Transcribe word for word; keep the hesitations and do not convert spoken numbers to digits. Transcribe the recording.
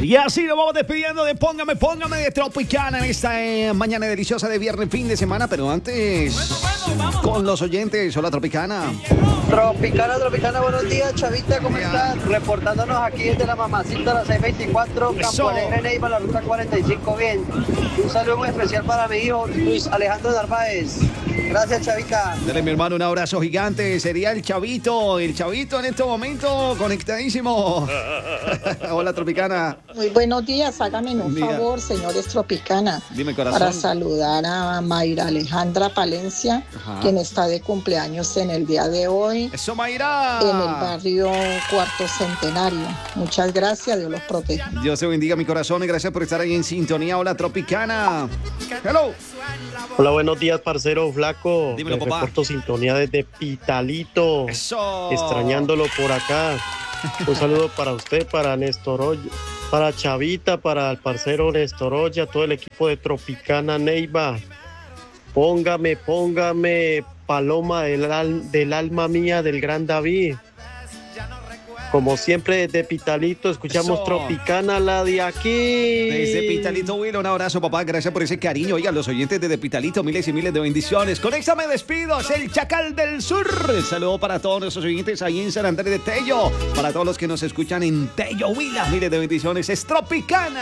Y así nos vamos despidiendo de Póngame, Póngame de Tropicana en esta eh, mañana deliciosa de viernes, fin de semana. Pero antes, con los oyentes. Hola, Tropicana. Tropicana, Tropicana, buenos días, Chavita, ¿cómo estás? Reportándonos aquí desde la Mamacita, la seiscientos veinticuatro, Eso. Campo Alegre, Neiva, la ruta cuarenta y cinco, bien. Un saludo muy especial para mi hijo, Luis Alejandro Narváez. Gracias, Chavita. Dale, mi hermano, un abrazo gigante. Sería el Chavito, el Chavito en este momento conectadísimo. Hola, Tropicana. Muy buenos días, hágame un Diga. favor, señores Tropicana, Dime, corazón. para saludar a Mayra Alejandra Palencia, Ajá. quien está de cumpleaños en el día de hoy Eso, Mayra. en el barrio Cuarto Centenario. Muchas gracias, Dios los proteja. Dios te bendiga, mi corazón, y gracias por estar ahí en sintonía. Hola, Tropicana. Hello. Hola, buenos días, parcero flaco. Dímelo, Les papá. reporto sintonía desde Pitalito. Eso. Extrañándolo por acá. Un saludo para usted, para Néstor Oya, para Chavita, para el parcero Néstor Oya, todo el equipo de Tropicana Neiva. Póngame, póngame, paloma del, al- del alma mía del gran David. Como siempre, desde Pitalito, escuchamos Eso. Tropicana, la de aquí. Desde Pitalito, Will, un abrazo, papá. Gracias por ese cariño. Oigan, los oyentes desde Pitalito, miles y miles de bendiciones. Con esta me despido. Es el Chacal del Sur. El saludo para todos nuestros oyentes ahí en San Andrés de Tello. Para todos los que nos escuchan en Tello, Huila, miles de bendiciones. Es Tropicana.